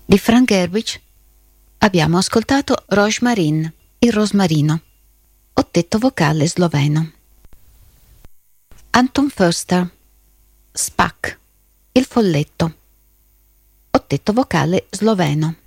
Di Frank Garbage abbiamo ascoltato Rosmarin, il rosmarino, ottetto vocale sloveno. Anton Förster, Spack, il folletto, ottetto vocale sloveno.